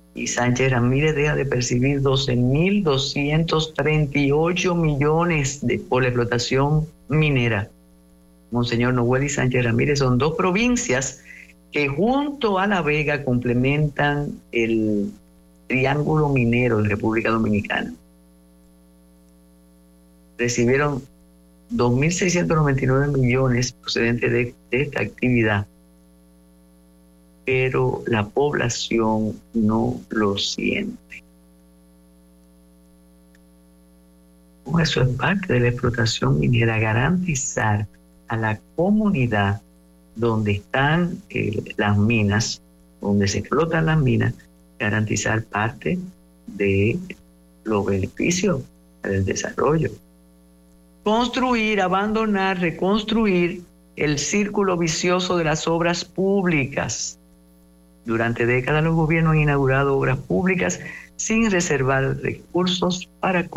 y Sánchez Ramírez deja de percibir 12.238 millones por la explotación minera. Monseñor Noel y Sánchez Ramírez son dos provincias que junto a La Vega complementan el triángulo minero de República Dominicana. Recibieron 2.699 millones procedentes de esta actividad, pero la población no lo siente. Eso es parte de la explotación minera, garantizar a la comunidad donde están las minas, donde se explotan las minas, garantizar parte de los beneficios del desarrollo. Construir, abandonar, reconstruir el círculo vicioso de las obras públicas. Durante décadas los gobiernos han inaugurado obras públicas sin reservar recursos para